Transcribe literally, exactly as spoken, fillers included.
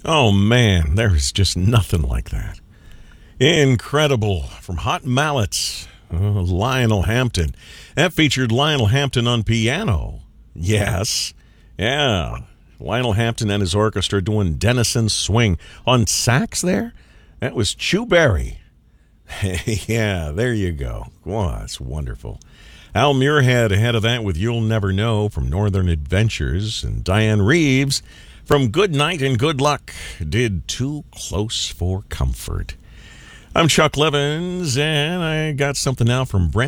Oh, man, there's just nothing like that. Incredible. From Hot Mallets, uh, Lionel Hampton. That featured Lionel Hampton on piano. Yes. Yeah. Lionel Hampton and his orchestra doing Denison Swing. On sax there, that was Chu Berry. Yeah, there you go. Wow, that's wonderful. Al Muirhead ahead of that with You'll Never Know from Northern Adventures. And Diane Reeves from Good Night and Good Luck did Too Close for Comfort. I'm Chuck Levins, and I got something now from Brent